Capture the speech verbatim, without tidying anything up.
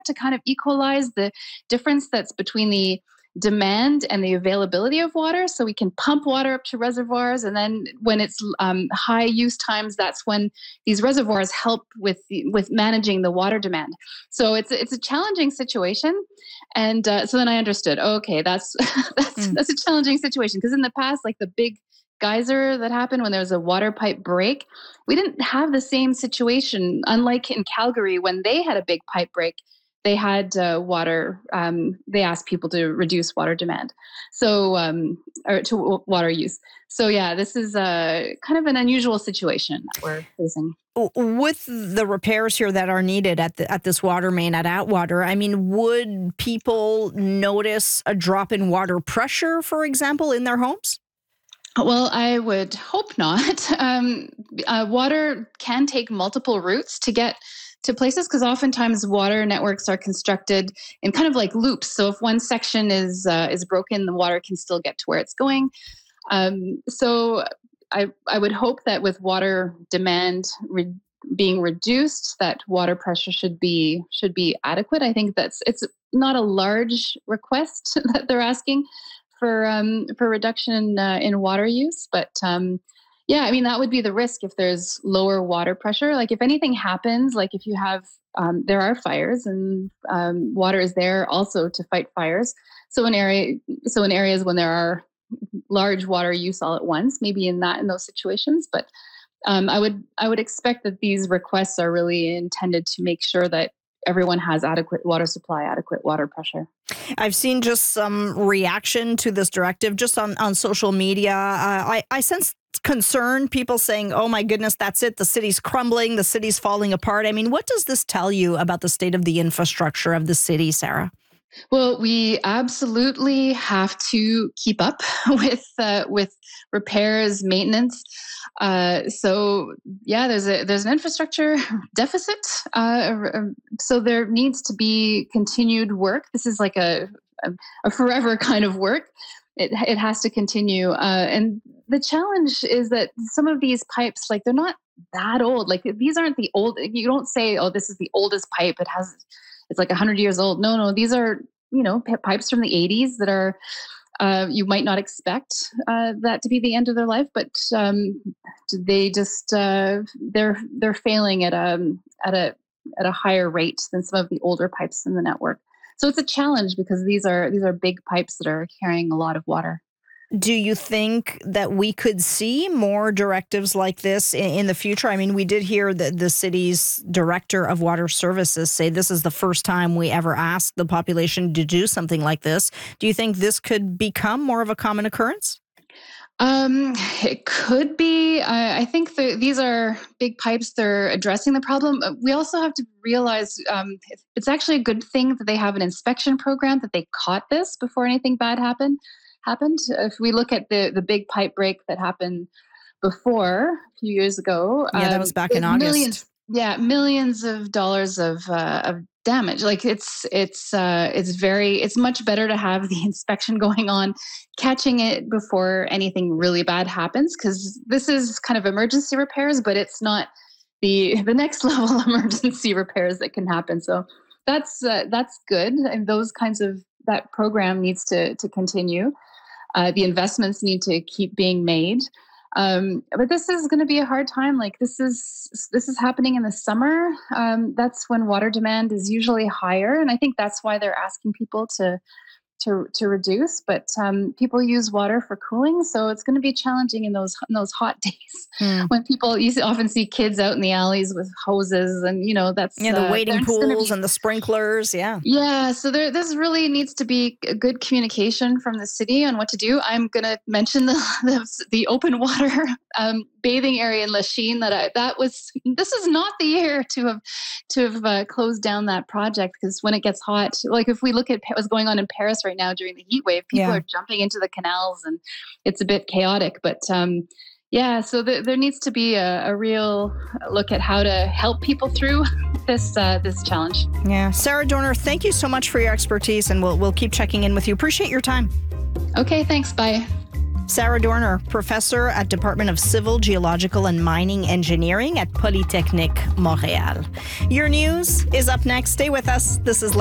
to kind of equalize the difference that's between the demand and the availability of water. So we can pump water up to reservoirs. And then when it's um, high use times, that's when these reservoirs help with the, with managing the water demand. So it's, it's a challenging situation. And uh, so then I understood, oh, okay, that's, that's, mm. that's a challenging situation. Because in the past, like the big geyser that happened when there was a water pipe break, we didn't have the same situation. Unlike in Calgary, when they had a big pipe break, they had uh, water, um, they asked people to reduce water demand. So, um, or to w- water use. So yeah, this is a kind of an unusual situation that we're facing. With the repairs here that are needed at the, at this water main at Atwater, I mean, would people notice a drop in water pressure, for example, in their homes? Well, I would hope not. Um, uh, water can take multiple routes to get to places because oftentimes water networks are constructed in kind of like loops. So if one section is uh, is broken, the water can still get to where it's going. Um, so I I would hope that with water demand re- being reduced, that water pressure should be should be adequate. I think that's it's not a large request that they're asking for um, for reduction uh, in water use, but um, yeah, I mean, that would be the risk if there's lower water pressure. Like if anything happens, like if you have, um, there are fires and um, water is there also to fight fires. So in area, so in areas when there are large water use all at once, maybe in that, in those situations. But um, I would, I would expect that these requests are really intended to make sure that everyone has adequate water supply, adequate water pressure. I've seen just some reaction to this directive just on, on social media. Uh, I, I sense concern, people saying, oh my goodness, that's it. The city's crumbling. The city's falling apart. I mean, what does this tell you about the state of the infrastructure of the city, Sarah? Well, we absolutely have to keep up with uh, with repairs, maintenance. Uh, so yeah, there's a there's an infrastructure deficit. Uh, so there needs to be continued work. This is like a a, a forever kind of work. It it has to continue. Uh, and the challenge is that some of these pipes, like they're not that old. Like these aren't the old. You don't say, oh, this is the oldest pipe. It has. It's like one hundred years old. No, no, these are, you know, p- pipes from the eighties that are, uh, you might not expect uh, that to be the end of their life, but um, they just, uh, they're they're failing at a, at, a, at a higher rate than some of the older pipes in the network. So it's a challenge because these are these are big pipes that are carrying a lot of water. Do you think that we could see more directives like this in, in the future? I mean, we did hear the, the city's director of water services say this is the first time we ever asked the population to do something like this. Do you think this could become more of a common occurrence? Um, it could be. I, I think the, these are big pipes. They're addressing the problem. We also have to realize um, it's actually a good thing that they have an inspection program, that they caught this before anything bad happened. happened. If we look at the, the big pipe break that happened before a few years ago. Yeah, that was back um, in August. Millions, yeah, millions of dollars of uh, of damage. Like it's it's uh, it's very it's much better to have the inspection going on, catching it before anything really bad happens, because this is kind of emergency repairs, but it's not the the next level emergency repairs that can happen. So that's uh, that's good, and those kinds of that program needs to to continue. Uh, the investments need to keep being made. Um, but this is going to be a hard time. Like this is this is happening in the summer. Um, that's when water demand is usually higher, and I think that's why they're asking people to to to reduce. But um, people use water for cooling, so it's going to be challenging in those in those hot days mm. when people. You often see kids out in the alleys with hoses, and you know that's yeah, the uh, wading pools be, and the sprinklers. Yeah, yeah. So there, this really needs to be a good communication from the city on what to do. I'm going to mention the the, the open water um, bathing area in Lachine. That I, that was. This is not the year to have to have uh, closed down that project, because when it gets hot, like if we look at what's going on in Paris right now during the heat wave, people yeah. are jumping into the canals, and it's a bit chaotic. But um, yeah, so the, there needs to be a, a real look at how to help people through this uh, this challenge. Yeah, Sarah Dorner, thank you so much for your expertise, and we'll we'll keep checking in with you. Appreciate your time. Okay, thanks. Bye. Sarah Dorner, professor at Department of Civil, Geological and Mining Engineering at Polytechnique Montréal. Your news is up next. Stay with us. This is